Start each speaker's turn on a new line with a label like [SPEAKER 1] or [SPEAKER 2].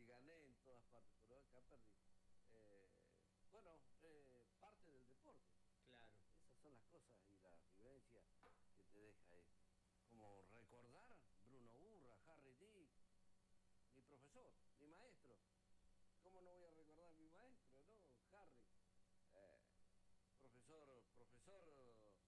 [SPEAKER 1] y gané en todas partes, pero acá perdí. Bueno, parte del deporte.
[SPEAKER 2] Claro.
[SPEAKER 1] Esas son las cosas y la vivencia que te deja esto. Como recordar Bruno Burra, Harry Dick, mi profesor, mi maestro. ¿Cómo no voy a recordar a mi maestro, no? Harry. Profesor